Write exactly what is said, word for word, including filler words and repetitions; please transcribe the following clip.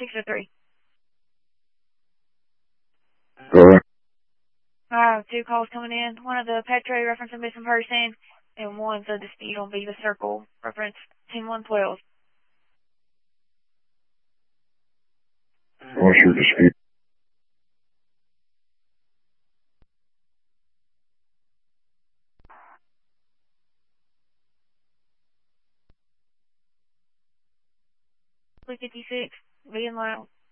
six oh three. Go ahead. I have two calls coming in. One of the Petro reference a missing person, and one's a dispute on Viva Circle reference ten one twelve. What's your dispute? three fifty-six, being loud.